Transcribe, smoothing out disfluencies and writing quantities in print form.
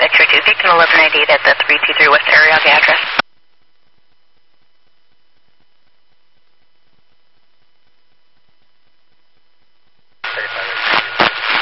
X-ray 2, Beacon 1198 at the 323 West Ariaga address.